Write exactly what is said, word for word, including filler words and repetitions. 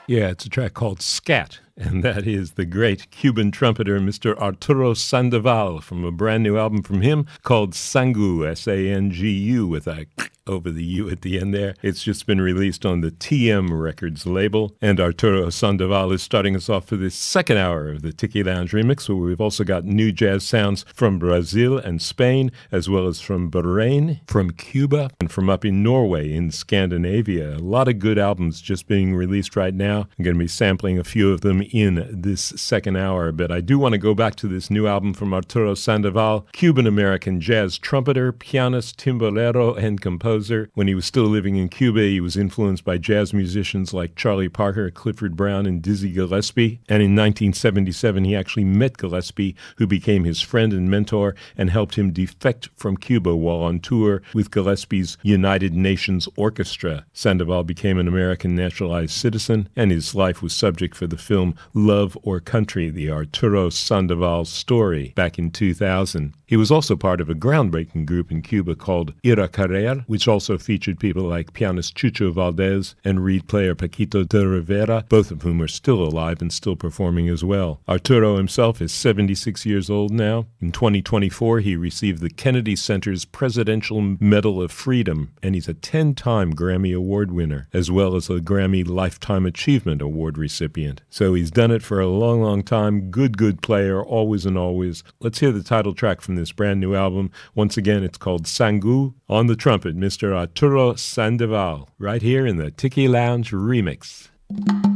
Yeah, it's a track called Scat, and that is the great Cuban trumpeter Mister Arturo Sandoval from a brand new album from him called Sangu, S A N G U, with a over the U at the end there. It's just been released on the T M Records label, and Arturo Sandoval is starting us off for this second hour of the Tiki Lounge Remix, where we've also got new jazz sounds from Brazil and Spain, as well as from Bahrain, from Cuba, and from up in Norway in Scandinavia. A lot of good albums just being released right now. I'm going to be sampling a few of them in this second hour, but I do want to go back to this new album from Arturo Sandoval, Cuban-American jazz trumpeter, pianist, timbalero, and composer. When he was still living in Cuba, he was influenced by jazz musicians like Charlie Parker, Clifford Brown, and Dizzy Gillespie. And in nineteen seventy-seven, he actually met Gillespie, who became his friend and mentor and helped him defect from Cuba while on tour with Gillespie's United Nations Orchestra. Sandoval became an American naturalized citizen, and his life was subject for the film Love or Country, the Arturo Sandoval story, back in two thousand. He was also part of a groundbreaking group in Cuba called Ira Carrer, which also featured people like pianist Chucho Valdez and reed player Paquito de Rivera, both of whom are still alive and still performing as well. Arturo himself is seventy-six years old now. In twenty twenty-four, he received the Kennedy Center's Presidential Medal of Freedom, and he's a ten-time Grammy Award winner, as well as a Grammy Lifetime Achievement Award recipient. So he's done it for a long, long time. Good, good player, always and always. Let's hear the title track from this brand new album. Once again, it's called Sangu. On the trumpet, Mister Arturo Sandoval, right here in the Tiki Lounge Remix.